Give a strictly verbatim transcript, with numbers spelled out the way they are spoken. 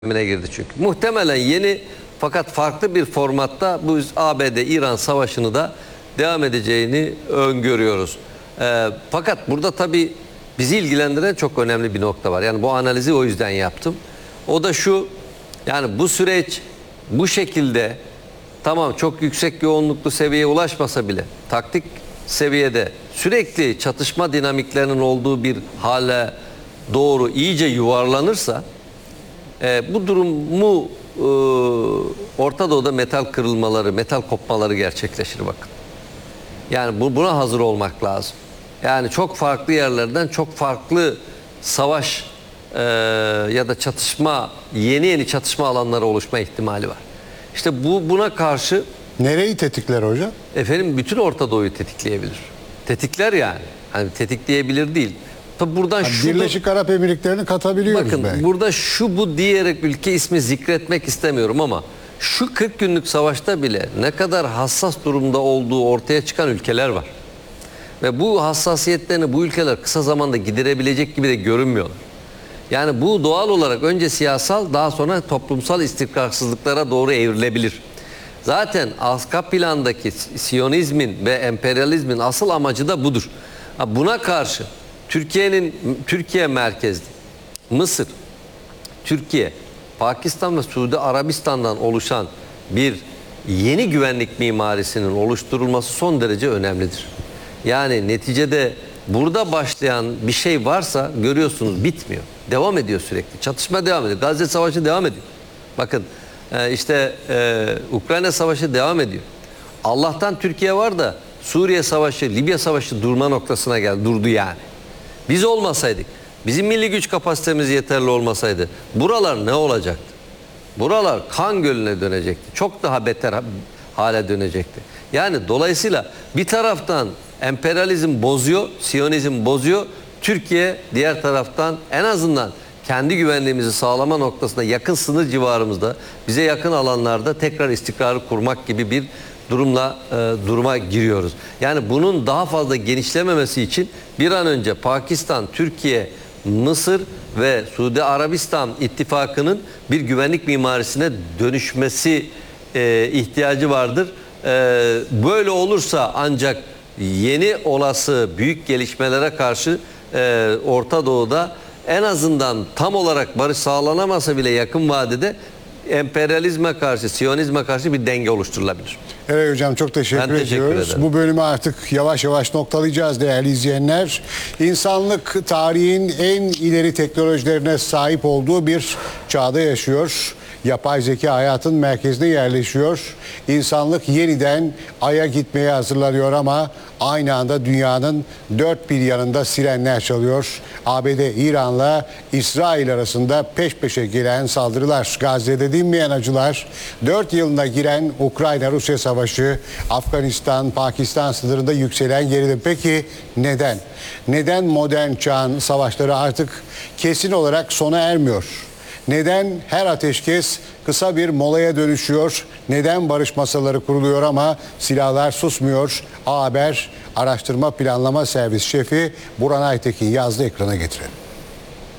gündemine girdi çünkü. Muhtemelen yeni fakat farklı bir formatta bu A B D-İran savaşını da devam edeceğini öngörüyoruz. Ee, fakat burada tabii bizi ilgilendiren çok önemli bir nokta var. Yani bu analizi o yüzden yaptım. O da şu, yani bu süreç bu şekilde tamam çok yüksek yoğunluklu seviyeye ulaşmasa bile taktik seviyede sürekli çatışma dinamiklerinin olduğu bir hale doğru iyice yuvarlanırsa e, bu durumu e, Orta Doğu'da metal kırılmaları, metal kopmaları gerçekleşir bakın. Yani bu, buna hazır olmak lazım. Yani çok farklı yerlerden çok farklı savaş e, ya da çatışma, yeni yeni çatışma alanları oluşma ihtimali var. İşte bu buna karşı nereyi tetikler hocam? efendim bütün Orta Doğu'yu tetikleyebilir. Tetikler yani. Hani tetikleyebilir değil. Tabi buradan Yani şu Birleşik Arap Emirlikleri'ni katabiliyoruz bakın belki. burada şu bu diyerek ülke ismi zikretmek istemiyorum ama şu kırk günlük savaşta bile ne kadar hassas durumda olduğu ortaya çıkan ülkeler var. Ve bu hassasiyetlerini bu ülkeler kısa zamanda giderebilecek gibi de görünmüyorlar. Yani bu doğal olarak önce siyasal, daha sonra toplumsal istikrarsızlıklara doğru evrilebilir. Zaten arka plandaki Siyonizmin ve emperyalizmin asıl amacı da budur. Buna karşı Türkiye'nin Türkiye merkezli Mısır, Türkiye, Pakistan ve Suudi Arabistan'dan oluşan bir yeni güvenlik mimarisinin oluşturulması son derece önemlidir. Yani neticede burada başlayan bir şey varsa görüyorsunuz bitmiyor. Devam ediyor sürekli. Çatışma devam ediyor. Gazze Savaşı devam ediyor. Bakın işte Ukrayna Savaşı devam ediyor. Allah'tan Türkiye var da Suriye Savaşı, Libya Savaşı durma noktasına geldi. Durdu yani. Biz olmasaydık, bizim milli güç kapasitemiz yeterli olmasaydı buralar ne olacaktı? Buralar kan gölüne dönecekti. Çok daha beter hale dönecekti. Yani dolayısıyla bir taraftan emperyalizm bozuyor, Siyonizm bozuyor. Türkiye diğer taraftan en azından kendi güvenliğimizi sağlama noktasında yakın sınır civarımızda, bize yakın alanlarda tekrar istikrarı kurmak gibi bir durumla e, duruma giriyoruz. Yani bunun daha fazla genişlememesi için bir an önce Pakistan, Türkiye, Mısır ve Suudi Arabistan ittifakının bir güvenlik mimarisine dönüşmesi e, ihtiyacı vardır. E, böyle olursa ancak yeni olası büyük gelişmelere karşı e, Orta Doğu'da en azından tam olarak barış sağlanamasa bile yakın vadede emperyalizme karşı, Siyonizme karşı bir denge oluşturulabilir. Evet hocam, çok teşekkür, ben teşekkür ediyoruz. ederim. Bu bölümü artık yavaş yavaş noktalayacağız değerli izleyenler. İnsanlık tarihin en ileri teknolojilerine sahip olduğu bir çağda yaşıyor. Yapay zeka hayatın merkezine yerleşiyor. İnsanlık yeniden Ay'a gitmeye hazırlanıyor ama aynı anda dünyanın dört bir yanında sirenler çalıyor. A B D İran'la İsrail arasında peş peşe gelen saldırılar, Gazze'de dinmeyen acılar, dört yılına giren Ukrayna-Rusya savaşı, Afganistan, Pakistan sınırında yükselen gerilim. Peki neden? Neden modern çağın savaşları artık kesin olarak sona ermiyor? Neden her ateşkes kısa bir molaya dönüşüyor? Neden barış masaları kuruluyor ama silahlar susmuyor? A Haber Araştırma Planlama Servis Şefi Buran Aytekin yazdı, ekrana getirelim.